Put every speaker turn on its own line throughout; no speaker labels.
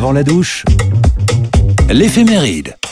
Avant la douche, l'éphéméride.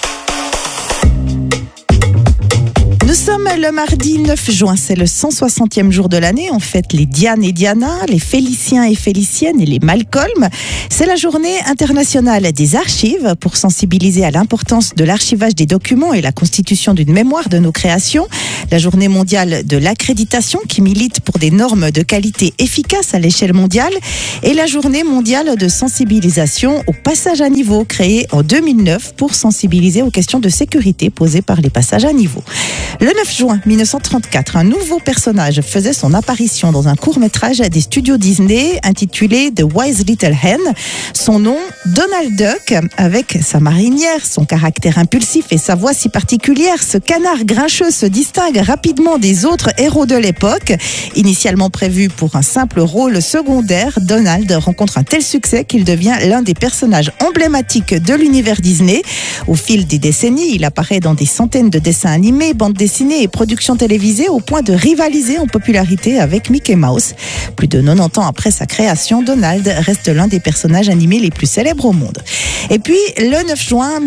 Nous sommes le mardi 9 juin, c'est le 160e jour de l'année. On fête les Diane et Diana, les Féliciens et Féliciennes et les Malcolm. C'est la journée internationale des archives pour sensibiliser à l'importance de l'archivage des documents et la constitution d'une mémoire de nos créations. La journée mondiale de l'accréditation qui milite pour des normes de qualité efficaces à l'échelle mondiale. Et la journée mondiale de sensibilisation au passage à niveau créée en 2009 pour sensibiliser aux questions de sécurité posées par les passages à niveau. Le 9 juin 1934, un nouveau personnage faisait son apparition dans un court-métrage des studios Disney intitulé The Wise Little Hen. Son nom, Donald Duck. Avec sa marinière, son caractère impulsif et sa voix si particulière, ce canard grincheux se distingue rapidement des autres héros de l'époque. Initialement prévu pour un simple rôle secondaire, Donald rencontre un tel succès qu'il devient l'un des personnages emblématiques de l'univers Disney. Au fil des décennies, il apparaît dans des centaines de dessins animés, bandes dessinées et productions télévisées au point de rivaliser en popularité avec Mickey Mouse. Plus de 90 ans après sa création, Donald reste l'un des personnages animés les plus célèbres au monde. Et puis, le 9 juin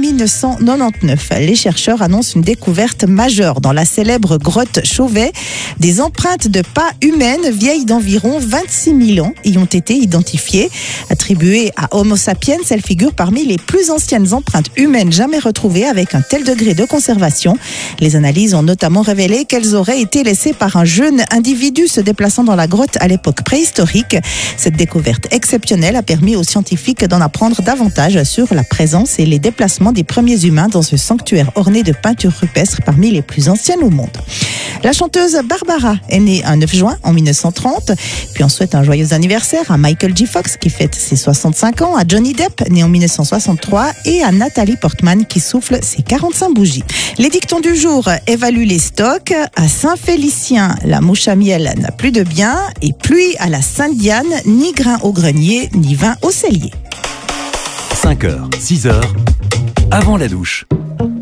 1999, les chercheurs annoncent une découverte majeure dans la célèbre grotte Chauvet. Des empreintes de pas humaines vieilles d'environ 26 000 ans y ont été identifiées. Attribuées à Homo sapiens, elles figurent parmi les plus anciennes empreintes humaines jamais retrouvées avec un tel degré de conservation. Les analyses ont notamment révélé qu'elles auraient été laissées par un jeune individu se déplaçant dans la grotte à l'époque préhistorique. Cette découverte exceptionnelle a permis aux scientifiques d'en apprendre davantage sur la présence et les déplacements des premiers humains dans ce sanctuaire orné de peintures rupestres parmi les plus anciennes au monde. La chanteuse Barbara est née un 9 juin en 1930. Puis on souhaite un joyeux anniversaire à Michael J. Fox qui fête ses 65 ans, à Johnny Depp né en 1963 et à Nathalie Portman qui souffle ses 45 bougies. Les dictons du jour évaluent les stocks. À Saint-Félicien, la mouche à miel n'a plus de bien et pluie à la Sainte-Diane, ni grain au grenier, ni vin au cellier.
5h, 6h, avant la douche.